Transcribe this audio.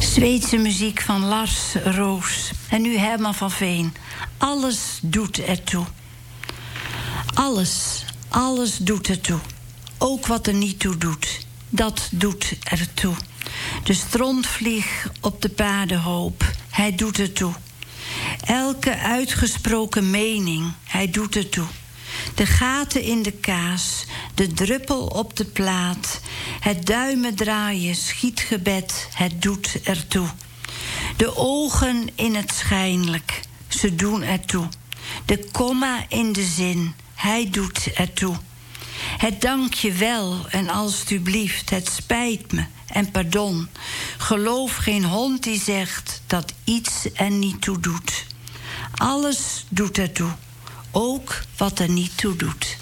Zweedse muziek van Lars Roos. En nu Herman van Veen. Alles doet ertoe. Alles doet ertoe. Ook wat er niet toe doet. Dat doet ertoe. De strontvlieg op de paardenhoop. Hij doet ertoe. Elke uitgesproken mening. Hij doet ertoe. De gaten in de kaas. De druppel op de plaat. Het duimen draaien, schietgebed. Het doet ertoe. De ogen in het schijnlijk. Ze doen ertoe. De komma in de zin. Hij doet ertoe. Het dank je wel en alstublieft. Het spijt me en pardon. Geloof geen hond die zegt dat iets er niet toe doet. Alles doet ertoe. Ook wat er niet toe doet.